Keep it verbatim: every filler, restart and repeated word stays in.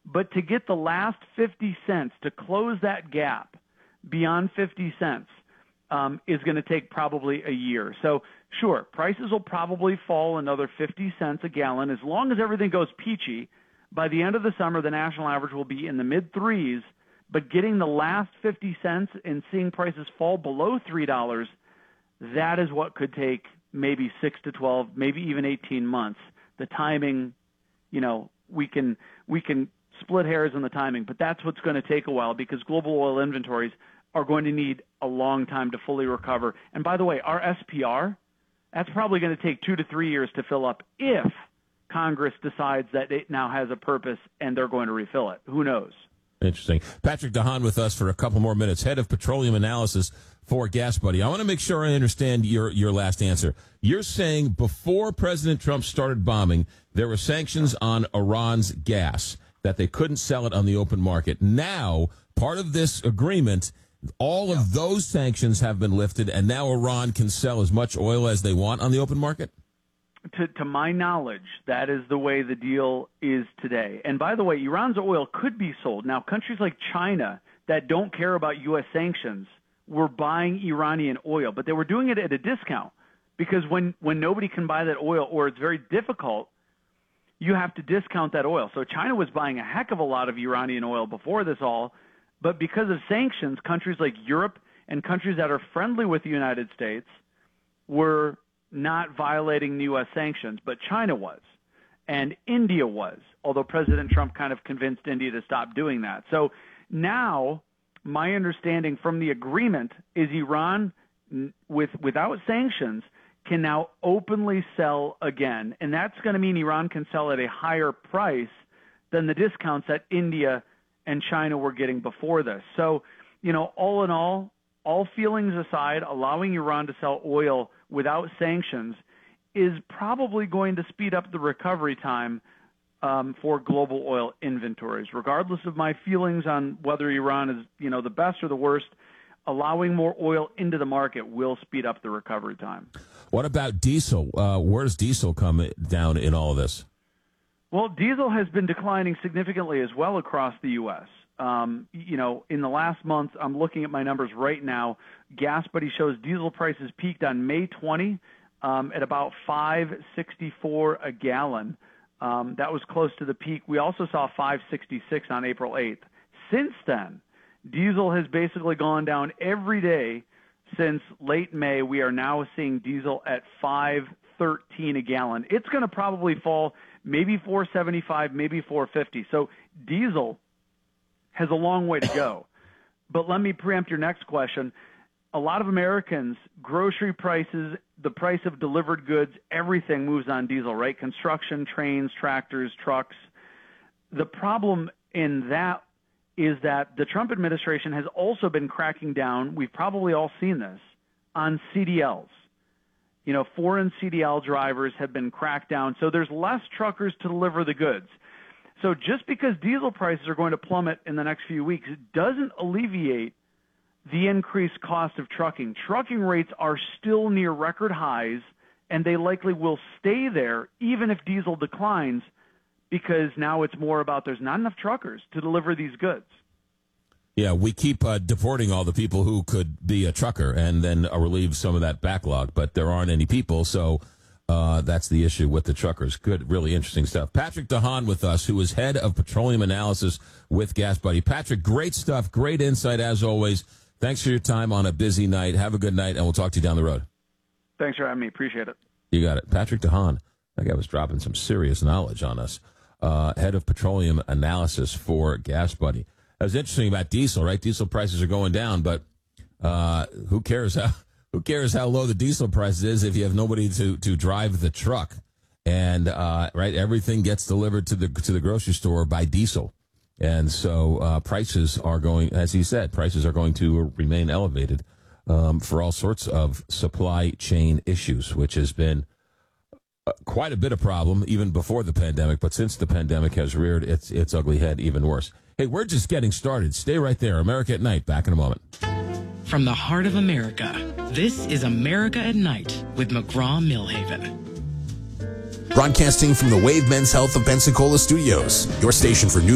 But to get the last fifty cents, to close that gap beyond fifty cents, um, is going to take probably a year. So, sure, prices will probably fall another fifty cents a gallon. As long as everything goes peachy, by the end of the summer, the national average will be in the mid-threes. But getting the last fifty cents and seeing prices fall below three dollars, that is what could take maybe six to twelve, maybe even eighteen months. The timing, you know, we can we can split hairs on the timing, but that's what's going to take a while because global oil inventories are going to need a long time to fully recover. And by the way, our S P R, that's probably going to take two to three years to fill up if Congress decides that it now has a purpose and they're going to refill it. Who knows? Interesting. Patrick DeHaan with us for a couple more minutes, head of petroleum analysis for Gas Buddy. I want to make sure I understand your, your last answer. You're saying before President Trump started bombing, there were sanctions on Iran's gas, that they couldn't sell it on the open market. Now, part of this agreement, all of those sanctions have been lifted, and now Iran can sell as much oil as they want on the open market? To, to my knowledge, that is the way the deal is today. And by the way, Iran's oil could be sold. Now, countries like China that don't care about U S sanctions were buying Iranian oil, but they were doing it at a discount because when, when nobody can buy that oil or it's very difficult, you have to discount that oil. So China was buying a heck of a lot of Iranian oil before this all, but because of sanctions, countries like Europe and countries that are friendly with the United States were not violating the U S sanctions, but China was, and India was, although President Trump kind of convinced India to stop doing that. So now my understanding from the agreement is Iran, with without sanctions, can now openly sell again, and that's going to mean Iran can sell at a higher price than the discounts that India and China were getting before this. So, you know, all in all, all feelings aside, allowing Iran to sell oil without sanctions is probably going to speed up the recovery time um, for global oil inventories. Regardless of my feelings on whether Iran is, you know, the best or the worst, allowing more oil into the market will speed up the recovery time. What about diesel? Uh, where does diesel come down in all of this? Well, diesel has been declining significantly as well across the U S Um, you know, in the last month, I'm looking at my numbers right now. Gas Buddy shows diesel prices peaked on May twentieth um, at about five sixty-four a gallon. Um, that was close to the peak. We also saw five sixty-six on April eighth. Since then, diesel has basically gone down every day since late May. We are now seeing diesel at five thirteen a gallon. It's going to probably fall maybe four seventy-five, maybe four fifty. So diesel has a long way to go. But let me preempt your next question. A lot of Americans, grocery prices, the price of delivered goods, everything moves on diesel, right? Construction, trains, tractors, trucks. The problem in that is that the Trump administration has also been cracking down, we've probably all seen this, on C D Ls. You know, foreign C D L drivers have been cracked down, so there's less truckers to deliver the goods. So just because diesel prices are going to plummet in the next few weeks, it doesn't alleviate the increased cost of trucking. Trucking rates are still near record highs, and they likely will stay there even if diesel declines, because now it's more about there's not enough truckers to deliver these goods. Yeah, we keep uh, deporting all the people who could be a trucker and then uh, relieve some of that backlog, but there aren't any people, so uh, that's the issue with the truckers. Good, really interesting stuff. Patrick DeHaan with us, who is head of petroleum analysis with Gas Buddy. Patrick, great stuff, great insight as always. Thanks for your time on a busy night. Have a good night, and we'll talk to you down the road. Thanks for having me. Appreciate it. You got it. Patrick DeHaan, that guy was dropping some serious knowledge on us. Uh, head of petroleum analysis for Gas Buddy. That was interesting about diesel, right? Diesel prices are going down, but uh, who cares how who cares how low the diesel price is if you have nobody to, to drive the truck? And uh, right, everything gets delivered to the to the grocery store by diesel, and so uh, prices are going, as he said, prices are going to remain elevated um, for all sorts of supply chain issues, which has been quite a bit of problem even before the pandemic, but since the pandemic has reared its its ugly head, even worse. Hey, we're just getting started. Stay right there. America at Night. Back in a moment. From the heart of America, this is America at Night with McGraw-Millhaven. Broadcasting from the Wave Men's Health of Pensacola Studios, your station for news.